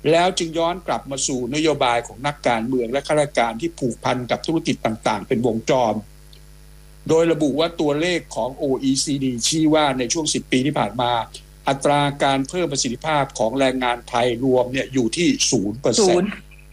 แล้วจึงย้อนกลับมาสู่นโยบายของนักการเมืองและข้าราชการที่ผูกพันกับธุรกิจต่างๆเป็นวงจรโดยระบุว่าตัวเลขของ OECD ชี้ว่าในช่วง10ปีที่ผ่านมาอัตราการเพิ่มประสิทธิภาพของแรงงานไทยรวมเนี่ยอยู่ที่ 0%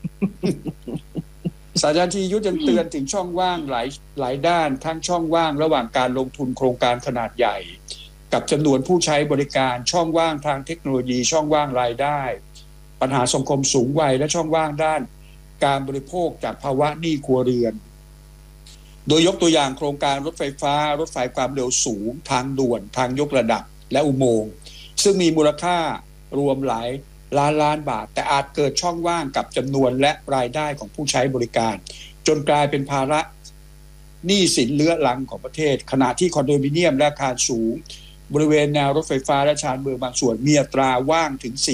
ศาสตราจารย์ธีรยุทธยังเตือนถึงช่องว่างหลายด้านทั้งช่องว่างระหว่างการลงทุนโครงการขนาดใหญ่กับจำนวนผู้ใช้บริการช่องว่างทางเทคโนโลยีช่องว่างรายได้ปัญหาสังคมสูงวัยและช่องว่างด้านการบริโภคจากภาวะหนี้ครัวเรือนโดยยกตัวอย่างโครงการรถไฟฟ้ารถไฟความเร็วสูงทางด่วนทางยกระดับและอุโมงค์ซึ่งมีมูลค่ารวมหลายล้านบาทแต่อาจเกิดช่องว่างกับจำนวนและรายได้ของผู้ใช้บริการจนกลายเป็นภาระหนี้สินเลื้อรังของประเทศขณะที่คอนโดมิเนียมและอาคารสูงบริเวณแนวรถไฟฟ้าและชานเมืองบางส่วนมีอัตราว่างถึง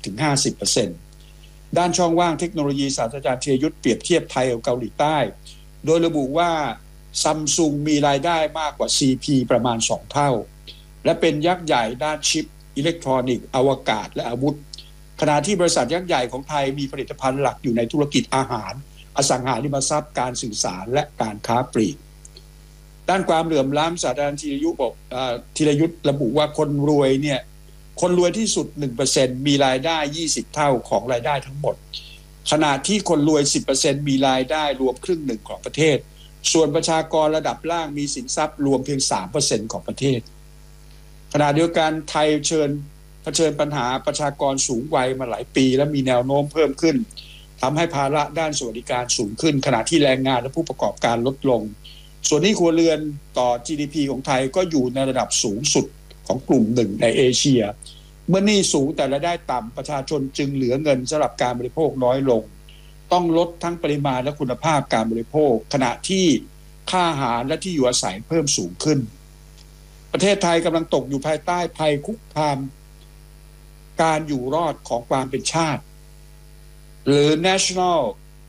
40-50% ด้านช่องว่างเทคโนโลยีศาสตราจารย์ธีรยุทธเปรียบเทียบไทยกับเกาหลีใต้โดยระบุว่าซัมซุงมีรายได้มากกว่า CP ประมาณ2เท่าและเป็นยักษ์ใหญ่ด้านชิปอิเล็กทรอนิกส์อวกาศและอาวุธขณะที่บริษัทยักษ์ใหญ่ของไทยมีผลิตภัณฑ์หลักอยู่ในธุรกิจอาหารอสังหาริมทรัพย์การสื่อสารและการค้าปลีกด้านความเหลื่อมล้ำศาสตราจารย์ธีรยุทธระบุว่าคนรวยที่สุด 1% มีรายได้20เท่าของรายได้ทั้งหมดขณะที่คนรวย 10% มีรายได้รวมครึ่งหนึ่งของประเทศส่วนประชากรระดับล่างมีสินทรัพย์รวมเพียง 3% ของประเทศขณะเดียวกันไทยเผชิญปัญหาประชากรสูงวัยมาหลายปีและมีแนวโน้มเพิ่มขึ้นทำให้ภาระด้านสวัสดิการสูงขึ้นขณะที่แรงงานและผู้ประกอบการลดลงส่วนหนี้ครัวเรือนต่อ GDP ของไทยก็อยู่ในระดับสูงสุดของกลุ่มหนึ่งในเอเชียเมื่อหนี้สูงแต่รายได้ต่ำประชาชนจึงเหลือเงินสำหรับการบริโภคน้อยลงต้องลดทั้งปริมาณและคุณภาพการบริโภคขณะที่ค่าอาหารและที่อยู่อาศัยเพิ่มสูงขึ้นประเทศไทยกำลังตกอยู่ภายใต้ภัยคุกคามการอยู่รอดของความเป็นชาติหรือ National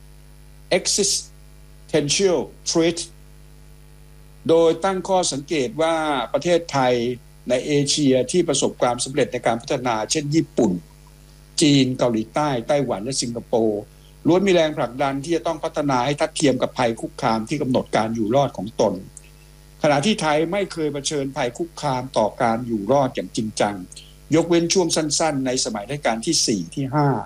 Existential Threat โดยตั้งข้อสังเกตว่าประเทศไทยในเอเชียที่ประสบความสำเร็จในการพัฒนาเช่นญี่ปุ่นจีนเกาหลีใต้ไต้หวันและสิงคโปร์ล้วนมีแรงผลักดันที่จะต้องพัฒนาให้ทัดเทียมกับภัยคุกคามที่กำหนดการอยู่รอดของตนขณะที่ไทยไม่เคยเผชิญภัยคุกคามต่อการอยู่รอดอย่างจริงจังยกเว้นช่วงสั้นๆในสมัยรัชกาลที่4ที่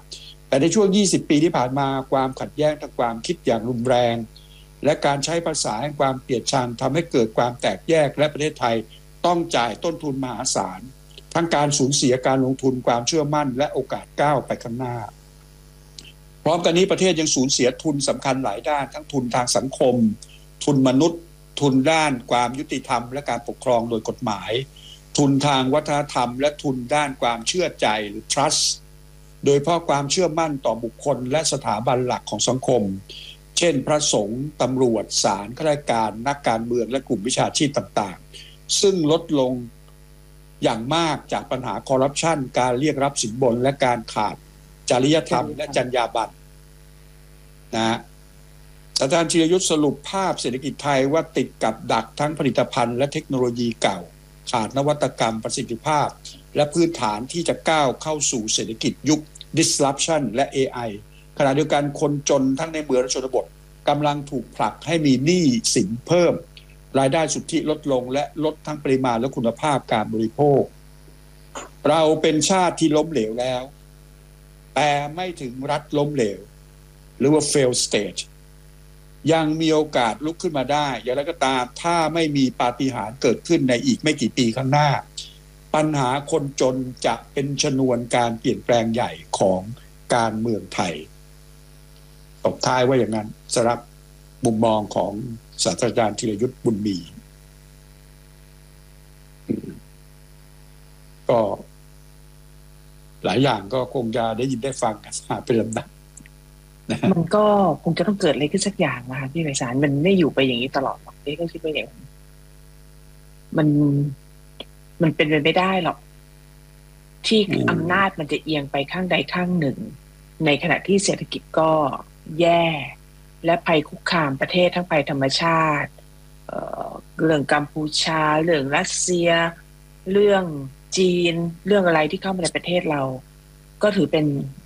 5แต่ในช่วง20ปีที่ผ่านมาความขัดแย้งทางความคิดอย่างรุนแรงและการใช้ภาษาแห่งความเกลียดชังทำให้เกิดความแตกแยกและประเทศไทยต้องจ่ายต้นทุนมหาศาลทั้งการสูญเสียการลงทุนความเชื่อมั่นและโอกาสก้าวไปข้างหน้าพร้อมกันนี้ประเทศยังสูญเสียทุนสำคัญหลายด้านทั้งทุนทางสังคมทุนมนุษย์ทุนด้านความยุติธรรมและการปกครองโดยกฎหมายทุนทางวัฒนธรรมและทุนด้านความเชื่อใจหรือ trust โดยเฉพาะความเชื่อมั่นต่อบุคคลและสถาบันหลักของสังคมเช่นพระสงฆ์ตำรวจศาลข้าราชการนักการเมืองและกลุ่มวิชาชีพต่างๆซึ่งลดลงอย่างมากจากปัญหาคอร์รัปชันการเรียกรับสินบนและการขาดจริยธรรมและจรรยาบรรณนะอาจารย์ธีรยุทธสรุปภาพเศรษฐกิจไทยว่าติดกับดักทั้งผลิตภัณฑ์และเทคโนโลยีเก่าขาดนวัตกรรมประสิทธิภาพและพื้นฐานที่จะก้าวเข้าสู่เศรษฐกิจยุค disruption และ AI ขณะเดียวกันคนจนทั้งในเมืองและชนบทกำลังถูกผลักให้มีหนี้สินเพิ่มรายได้สุทธิลดลงและลดทั้งปริมาณและคุณภาพการบริโภคเราเป็นชาติที่ล้มเหลวแล้วแต่ไม่ถึงรัฐล้มเหลวหรือว่า fail state ยังมีโอกาสลุกขึ้นมาได้อย่างไรก็ตามถ้าไม่มีปาฏิหาริย์เกิดขึ้นในอีกไม่กี่ปีข้างหน้าปัญหาคนจนจะเป็นชนวนการเปลี่ยนแปลงใหญ่ของการเมืองไทยตบท้ายว่าอย่างนั้นสำหรับมุมมองของศาสตราจารย์ธีรยุทธบุญมีก็หลายอย่างก็คงจะได้ยินได้ฟังกันมาเป็นลำดับมันก็คงจะต้องเกิดอะไรขึ้นสักอย่างนะคะพี่ไพศาลมันไม่อยู่ไปอย่างนี้ตลอดหรอกพี่ก็คิดว่าอย่างนั้นมันเป็นไปไม่ได้หรอกที่อำนาจมันจะเอียงไปข้างใดข้างหนึ่งในขณะที่เศรษฐกิจก็แย่และภัยคุกคามประเทศทั้งภัยธรรมชาติเรื่องกัมพูชาเรื่องรัสเซียเรื่องจีนเรื่องอะไรที่เข้ามาในประเทศเราก็ถือเป็น